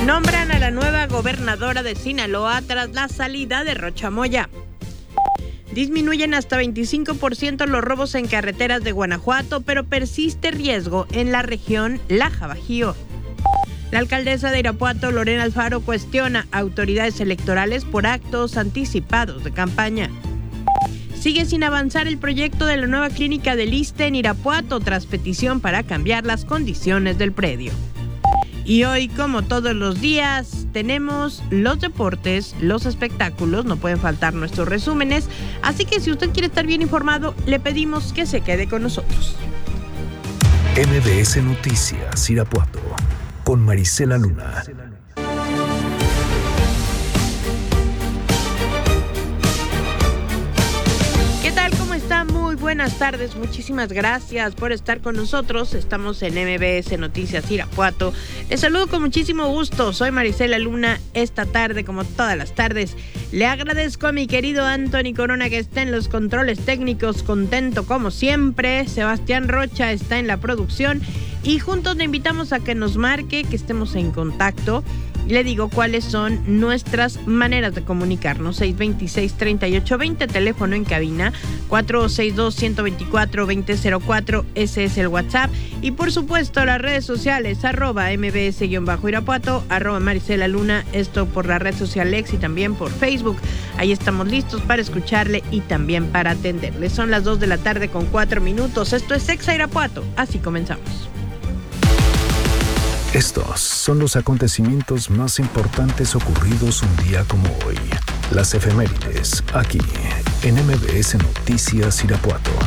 Nombran a la nueva gobernadora de Sinaloa tras la salida de Rocha Moya. Disminuyen hasta 25% los robos en carreteras de Guanajuato, pero persiste riesgo en la región Laja Bajío. La alcaldesa de Irapuato, Lorena Alfaro, cuestiona a autoridades electorales por actos anticipados de campaña. Sigue sin avanzar el proyecto de la nueva clínica del ISSSTE en Irapuato tras petición para cambiar las condiciones del predio. Y hoy, como todos los días, tenemos los deportes, los espectáculos, no pueden faltar nuestros resúmenes, así que si usted quiere estar bien informado, le pedimos que se quede con nosotros. MBS Noticias Irapuato, con Marisela Luna. ¿Qué tal? ¿Cómo está? Muy buenas tardes. Muchísimas gracias por estar con nosotros. Estamos en MBS Noticias Irapuato. Les saludo con muchísimo gusto. Soy Marisela Luna. Esta tarde, como todas las tardes, le agradezco a mi querido Anthony Corona que está en los controles técnicos, contento como siempre. Sebastián Rocha está en la producción y juntos le invitamos a que nos marque, que estemos en contacto. Le digo cuáles son nuestras maneras de comunicarnos. 626-3820, teléfono en cabina, 462-124-2004, ese es el WhatsApp. Y por supuesto las redes sociales, @mbs_irapuato, @Marisela Luna, esto por la red social X y también por Facebook. Ahí estamos listos para escucharle y también para atenderle. Son las 2 de la tarde con 4 minutos. Esto es Exa Irapuato. Así comenzamos. Estos son los acontecimientos más importantes ocurridos un día como hoy. Las efemérides, aquí, en MBS Noticias Irapuato.